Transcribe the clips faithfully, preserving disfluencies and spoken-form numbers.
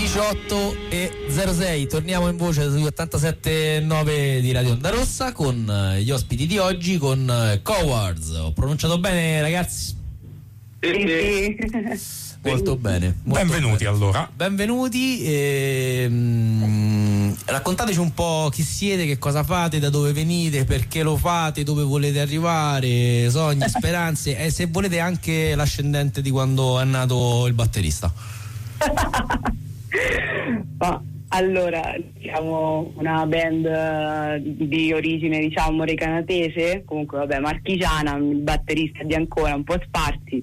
diciotto e zero sei, torniamo in voce sugli ottantasette virgola nove di Radio Onda Rossa con gli ospiti di oggi, con Cowards. Ho pronunciato bene, ragazzi? Sì. Molto bene. Molto Benvenuti bene. allora. Benvenuti. E, mm, raccontateci un po' chi siete, che cosa fate, da dove venite, perché lo fate, dove volete arrivare, sogni, speranze e se volete anche l'ascendente di quando è nato il batterista. Ma, allora, siamo una band di origine, diciamo, recanatese, comunque vabbè, marchigiana, il batterista di Ancona, un po' sparsi.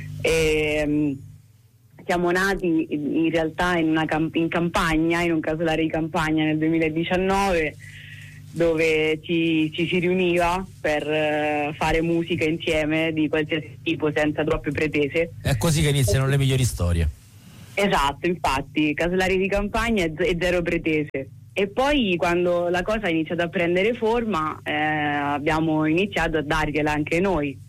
E, siamo nati in realtà in una camp- in campagna, in un casolare di campagna nel duemiladiciannove, dove ci, ci si riuniva per uh, fare musica insieme di qualsiasi tipo, senza troppe pretese. È così che iniziano le migliori storie. Esatto, infatti, casolari di campagna e, z- e zero pretese. E poi quando la cosa ha iniziato a prendere forma, eh, abbiamo iniziato a dargliela anche noi.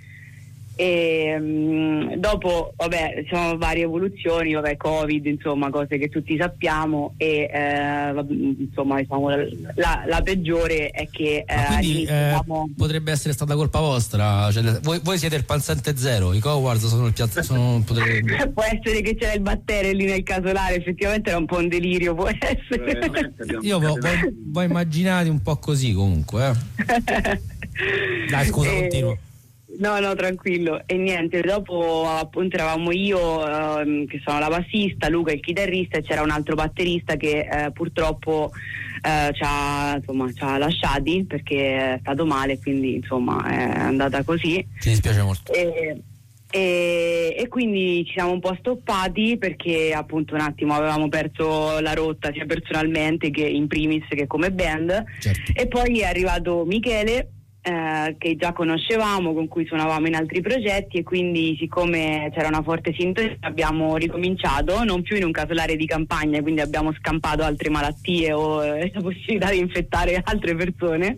E mh, dopo, vabbè, ci sono varie evoluzioni, vabbè, Covid, insomma, cose che tutti sappiamo, e eh, insomma, diciamo, la, la peggiore è che eh, quindi eh, potrebbe essere stata colpa vostra, cioè, voi, voi siete il pansente zero, i Cowards sono il piazza, sono, potrebbe... può essere che c'era il battere lì nel casolare, effettivamente era un po' un delirio, può essere. Io voi, voi immaginate un po' così comunque, eh? Dai, scusa, e... continuo. No, no, tranquillo. E niente, dopo appunto eravamo io, ehm, che sono la bassista, Luca il chitarrista, e c'era un altro batterista che eh, purtroppo eh, ci ha, insomma, ci ha lasciati perché è stato male, quindi insomma è andata così. Ci dispiace molto. E, e, e quindi ci siamo un po' stoppati perché appunto un attimo avevamo perso la rotta sia personalmente che in primis che come band. Certo. E poi è arrivato Michele, Eh, che già conoscevamo, con cui suonavamo in altri progetti, e quindi siccome c'era una forte sintonia abbiamo ricominciato, non più in un casolare di campagna, quindi abbiamo scampato altre malattie o eh, la possibilità di infettare altre persone,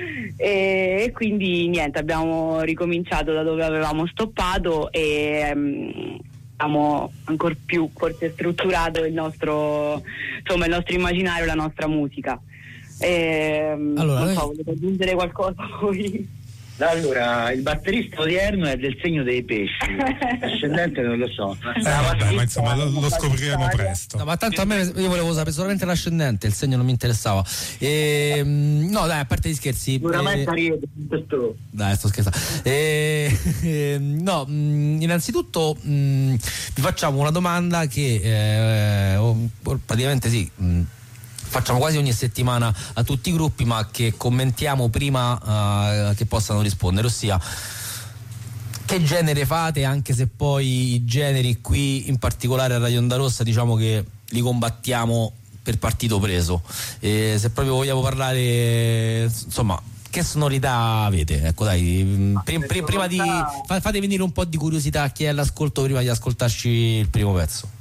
e, e quindi niente, abbiamo ricominciato da dove avevamo stoppato e um, abbiamo ancora più forse strutturato il nostro, insomma, il nostro immaginario, la nostra musica. Eh, allora, non so, noi... volete aggiungere qualcosa voi? Allora, il batterista odierno è del segno dei pesci, l'ascendente non lo so. Eh, vabbè, ma insomma lo, lo scopriremo presto. No, ma tanto a me io volevo sapere solamente l'ascendente, il segno non mi interessava. E, no, dai, a parte gli scherzi. Sicuramente eh, questo. Dai, sto scherzando. Eh, eh, no, mh, innanzitutto mh, vi facciamo una domanda che eh, oh, praticamente sì. Mh, facciamo quasi ogni settimana a tutti i gruppi, ma che commentiamo prima uh, che possano rispondere, ossia che genere fate, anche se poi i generi qui in particolare a Radio Onda Rossa diciamo che li combattiamo per partito preso, e se proprio vogliamo parlare, insomma, che sonorità avete? Ecco, dai, prim, prim, prima di fate venire un po' di curiosità a chi è all'ascolto prima di ascoltarci il primo pezzo.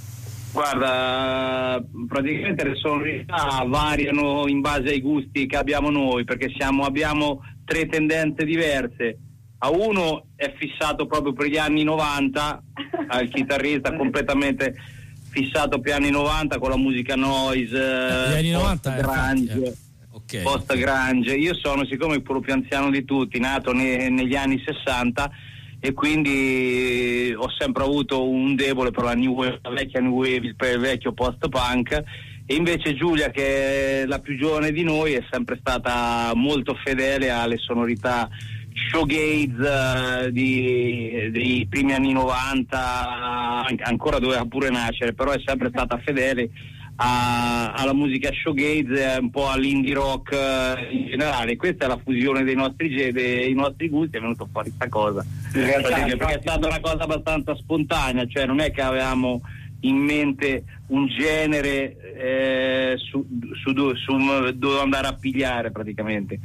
Guarda, praticamente le sonorità variano in base ai gusti che abbiamo noi, perché siamo, abbiamo tre tendenze diverse. A uno è fissato proprio per gli anni novanta, al chitarrista completamente fissato per gli anni novanta con la musica noise, gli anni novanta, grunge, eh, okay, post okay. grunge. Io sono, siccome quello più anziano di tutti, nato ne, negli anni sessanta, e quindi ho sempre avuto un debole per la new wave, la vecchia new wave, per il vecchio post punk, e invece Giulia, che è la più giovane di noi, è sempre stata molto fedele alle sonorità showgaze uh, di, dei primi anni novanta, ancora doveva pure nascere, però è sempre stata fedele a, alla musica showgaze, un po' all'indie rock uh, in generale. Questa è la fusione dei nostri, dei nostri gusti, è venuto fuori questa cosa, perché, perché è stata una cosa abbastanza spontanea, cioè non è che avevamo in mente un genere eh, su, su, su, su dove andare a pigliare praticamente.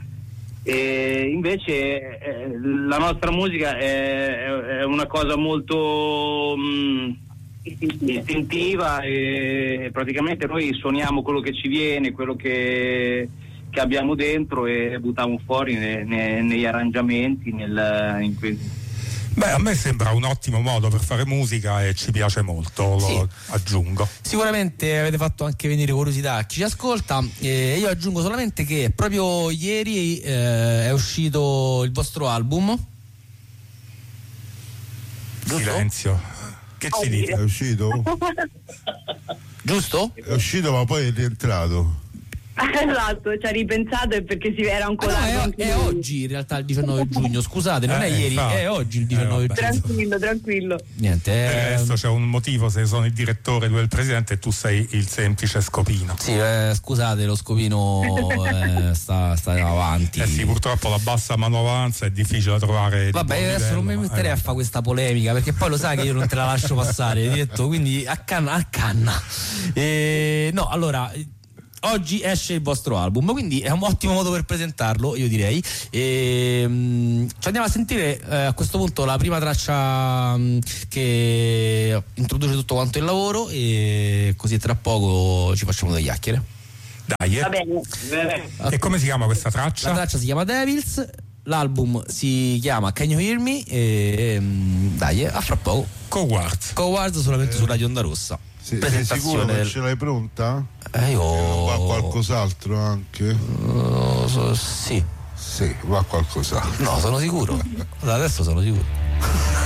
E invece eh, la nostra musica è, è una cosa molto mh, istintiva, e praticamente noi suoniamo quello che ci viene, quello che, che abbiamo dentro, e buttiamo fuori ne, ne, negli arrangiamenti, nel, in que- Beh, a me sembra un ottimo modo per fare musica e ci piace molto, lo Sì. aggiungo. Sicuramente avete fatto anche venire curiosità a chi ci ascolta, e io aggiungo solamente che proprio ieri eh, è uscito il vostro album. Giusto? Silenzio. Che ci dite? È uscito? Giusto? È uscito ma poi è rientrato. Esatto, ci ha ripensato e perché si era Ah, ancora. no, è, è oggi in realtà il diciannove giugno, scusate, non Eh, è ieri, infatti. è oggi il diciannove Eh, vabbè. giugno. Tranquillo, tranquillo. Niente, Per il eh, resto c'è un motivo se sono il direttore, tu il presidente e tu sei il semplice scopino. sì, eh, scusate, lo scopino eh, sta, sta avanti. Eh sì, purtroppo la bassa manovalanza è difficile da trovare. di Vabbè, buon adesso non mi livello, ma- metterei eh, a fare questa polemica, perché poi lo sai che io non te la lascio passare, diretto, quindi a canna, a canna. E, no, allora, oggi esce il vostro album, quindi è un ottimo modo per presentarlo, io direi. E, mh, ci andiamo a sentire eh, a questo punto la prima traccia mh, che introduce tutto quanto il lavoro, e così tra poco ci facciamo delle chiacchiere. Dai, eh. Va bene. E come si chiama questa La traccia? traccia si chiama Devils, l'album si chiama Can You Hear Me, e mh, dai, a fra poco. Cowards. Cowards solamente su Radio Onda Rossa. Sì, sei sicuro che del... ce l'hai pronta? Eh, io... Non va qualcos'altro anche? Uh, so- sì. Sì, va qualcos'altro. No, sono sicuro. Adesso sono sicuro.